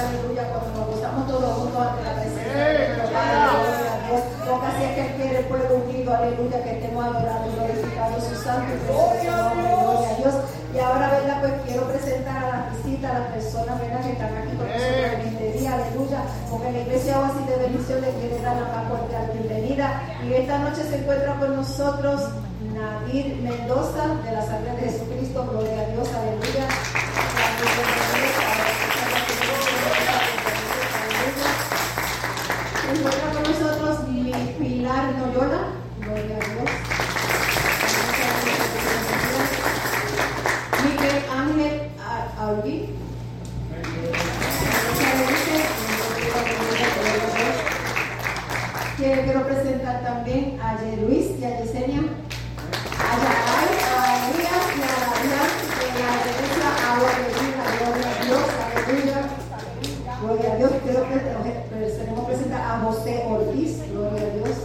aleluya, cuando nos gozamos todos juntos ante la presencia de nuestro Padre, gloria a Dios. Porque así es que Él quiere el pueblo unido, aleluya, que estemos adorando y glorificando su santo y precioso nombre, gloria a Dios. Y ahora, ¿verdad? Pues quiero presentar a las visitas, a las personas, ¿verdad?, que están aquí con nosotros en este día, aleluya, porque la iglesia Oasis de Bendición le quiere dar la más cordial bienvenida. Y esta noche se encuentra con nosotros Nadir Mendoza, de la Sangre de Jesucristo, gloria a Dios, aleluya. Se encuentra con nosotros Pilar Noyola, gloria a Dios. Miguel Ángel Audi. Quiero presentar también a Luis y a Yesenia, a Yaray, a Elías y a Damián de la iglesia Agua de Vida, gloria a Dios, aleluya, gloria a Dios. Quiero que presentar a José Ortiz, gloria a Dios,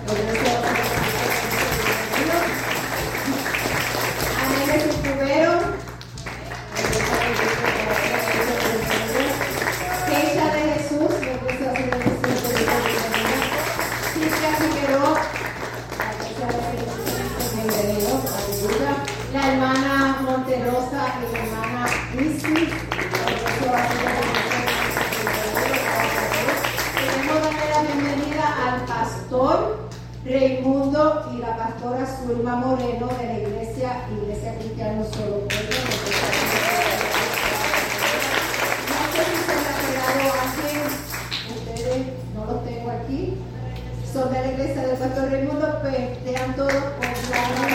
a Neles Cubero, Keisha de Jesús, la hermana Monterosa y la hermana Lucy. Queremos darle la bienvenida al pastor Raimundo y la pastora Zulma Moreno de la iglesia Cristiano Solo Pueblo. No sé si se me ha pegado aquí, ustedes no los tengo aquí. Son de la iglesia del pastor Raimundo, pues sean todos por la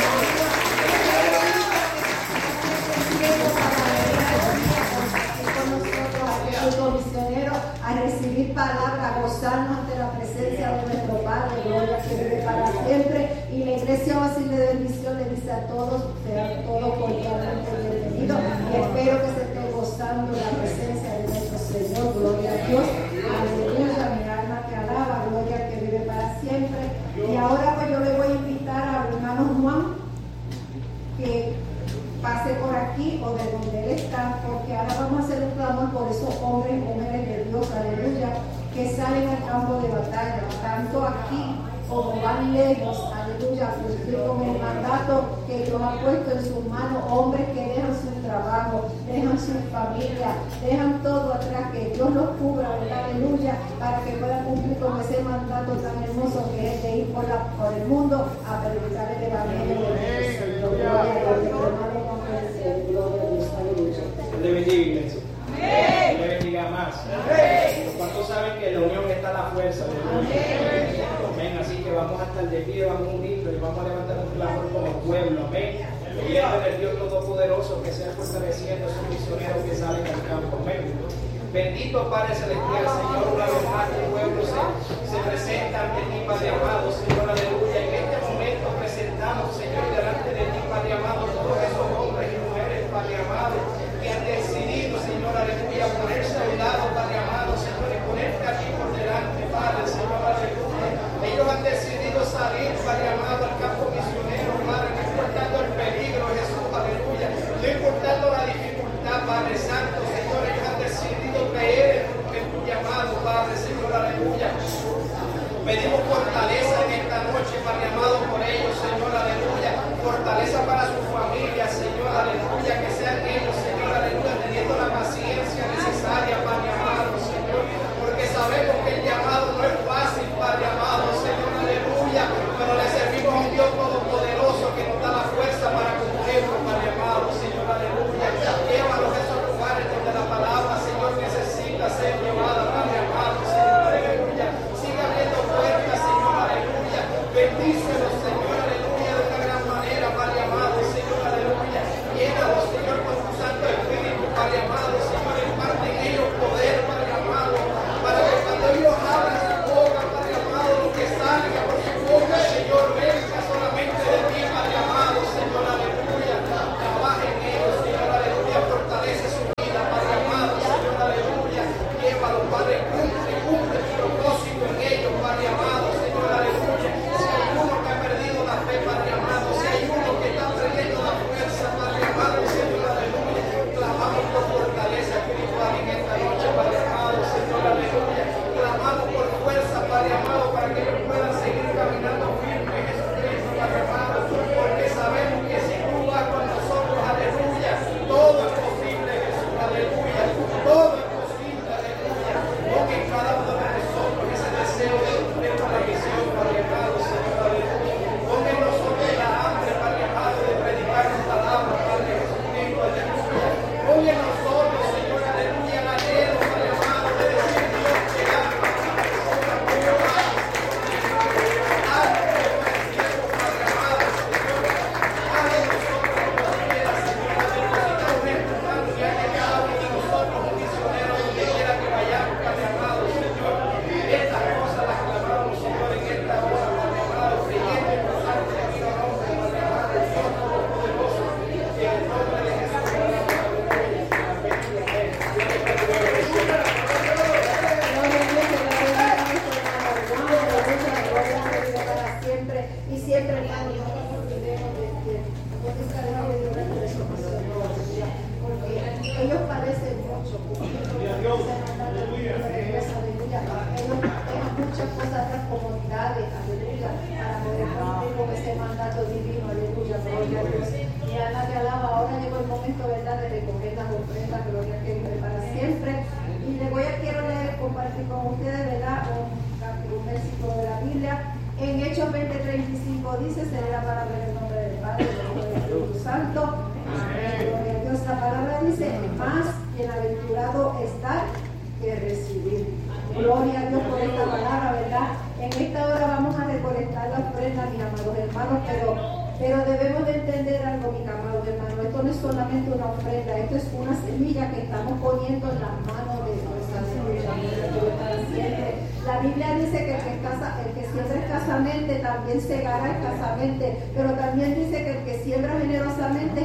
con nosotros aquí como misioneros a recibir palabra, a gozarnos ante la presencia de nuestro Padre, gloria que vive para siempre. Y la iglesia Oasis de Bendición le dice a todos, sean todos cordialmente bienvenidos, y espero que se estén gozando la presencia de nuestro Señor, gloria a Dios, aleluya, mi alma te alaba, gloria que vive para siempre. Y ahora pues yo le voy a invitar al hermano Juan que pase por aquí o de donde él está, porque ahora vamos a hacer un clamor por esos hombres y mujeres de Dios, aleluya, que salen al campo de batalla, tanto aquí como van lejos, aleluya, cumplir con el mandato que Dios ha puesto en sus manos, hombres que dejan su trabajo, dejan su familia, dejan todo atrás, que Dios los cubra, aleluya, para que puedan cumplir con ese mandato tan hermoso que es de ir por el mundo a predicar el evangelio de Dios. Gloria a Dios, gloria a Dios, aleluya. Dios le bendiga, iglesia. Dios le bendiga más. ¿Cuántos saben que en la unión está la fuerza? Amén. Así que vamos a estar de pie, vamos a unirnos y vamos a levantar un clamor como pueblo. Amén. Pidiendo del Dios Todopoderoso que sea fortaleciendo a esos misioneros que salen al campo. Amén. Bendito Padre Celestial, Señor, una vez más el pueblo se presenta ante ti, Padre amado, Señor, aleluya. En este momento presentamos, Señor, delante de ti, Padre amado, todos esos hombres y mujeres, Padre amado, que han decidido, Señor, aleluya, ponerse a un lado, Padre amado, Señor, y ponerte aquí por delante, Padre, Señor, aleluya. Ellos han decidido salir, Padre amado, al campo misionero, Padre, no importando el peligro, Jesús, aleluya, no importando la dificultad, Padre Santo, Señor, ellos han decidido creer en tu llamado, Padre, Señor, aleluya. Pedimos fortaleza en esta noche, Santo divino, aleluya, gloria a Dios. Mi alma te alaba. Ahora llegó el momento, ¿verdad?, de recoger las ofrendas, gloria que vive para siempre. Y quiero leer, compartir con ustedes, ¿verdad?, un versículo de la Biblia. En Hechos 20:35 dice: se lee la palabra en el nombre del Padre, del Hijo y del Espíritu Santo. Amén. Gloria a Dios. La palabra dice: más bienaventurado estar que recibir. Gloria a Dios por esta palabra, ¿verdad? En esta hora vamos a recolectar la ofrenda, mis amados hermanos, pero debemos de entender algo, mis amados hermanos. Esto no es solamente una ofrenda, esto es una semilla que estamos poniendo en las manos de Dios. La Biblia dice que el que siembra escasamente también segará escasamente, pero también dice que el que siembra generosamente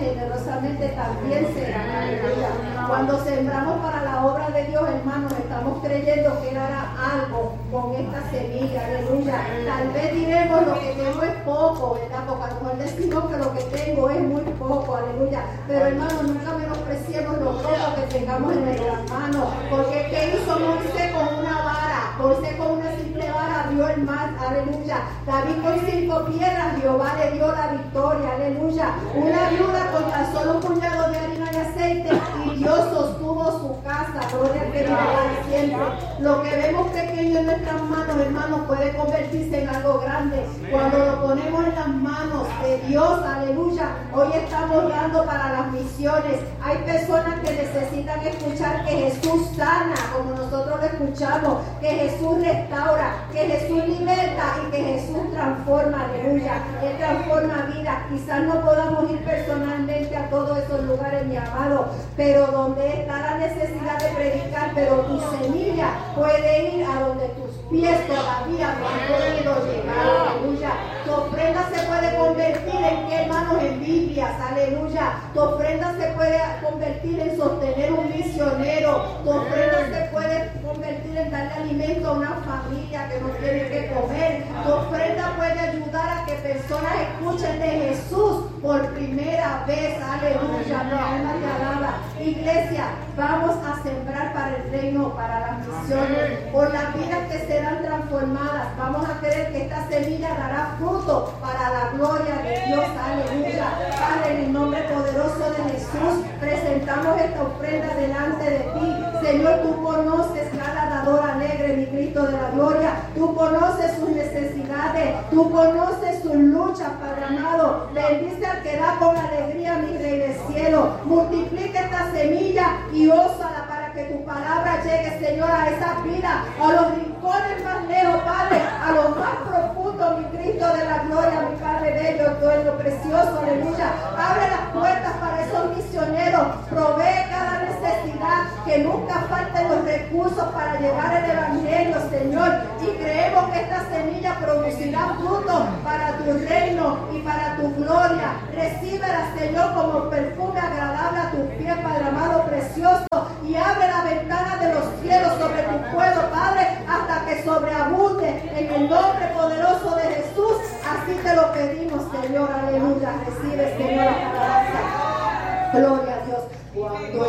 también segará. Cuando sembramos para la obra de Dios, hermanos, estamos creyendo que Él hará algo con esta semilla, aleluya. Tal vez diremos: lo que tengo es poco, ¿verdad? Porque a lo mejor decimos que lo que tengo es muy poco, aleluya. Pero hermanos, nunca menospreciemos lo poco que tengamos en nuestras manos, porque ¿qué hizo Moisés con una vara? Moisés con una simple vara abrió el mar, aleluya. David con 5 piedras, Jehová le dio la victoria, aleluya. Una viuda con tan solo un puñado de harina y aceite, y Dios sostuvo su casa, gloria al que vive para siempre. Lo que vemos pequeño en nuestras manos, hermanos, puede convertirse en algo grande cuando lo ponemos en las manos de Dios, aleluya. Hoy estamos dando para las misiones. Hay personas que necesitan escuchar que Jesús sana, como nosotros lo escuchamos, que Jesús restaura, que Jesús liberta y que Jesús transforma, aleluya. Él transforma vidas. Quizás no podamos ir personalmente a todos esos lugares, mi amado, pero donde está la necesidad de predicar, pero tu semilla puede ir a donde tus pies todavía no han podido llegar, aleluya. Tu ofrenda se puede convertir en qué, hermanos, en Biblias, aleluya. Tu ofrenda se puede convertir en sostener un misionero. Tu ofrenda se puede convertir en darle alimento a una familia que no tiene que comer. Tu ofrenda puede ayudar a que personas escuchen de Jesús por primera vez, aleluya. Mi alma te alaba. Iglesia, vamos a sembrar para el reino, para las misiones, por las vidas que serán transformadas. Vamos a creer que esta semilla dará fruto para la gloria de Dios, aleluya. Padre, en el nombre poderoso de Jesús, presentamos esta ofrenda delante de ti. Señor, tú conoces cada dador alegre, mi Cristo de la gloria. Tú conoces sus necesidades, tú conoces sus luchas, Padre amado. Bendice al que da con alegría, mi Rey del cielo. Multiplica esta semilla y ósala para que tu palabra llegue, Señor, a esa vida, a los rincones más lejos, Padre, a los más profundos, mi Cristo de la gloria, mi Padre bello, dueño precioso, aleluya. Abre las puertas para esos misioneros, provee cada necesidad, que nunca falten los recursos para llevar el evangelio, Señor, y creemos que esta semilla producirá fruto para tu reino y para tu gloria. Recíbela, Señor, como perfume agradable a tus pies, Padre amado precioso, y abre la ventana de los cielos sobre tu pueblo, Padre, hasta que sobreabunde en el nombre poderoso de Jesús. Así te lo pedimos, Señor, aleluya. Recibe, Señor, la alabanza. Gloria a Dios. Cuando